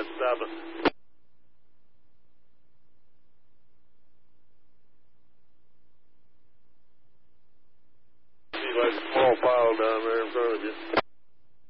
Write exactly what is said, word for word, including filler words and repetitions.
That's stopping. See like a small pile down there in front of you.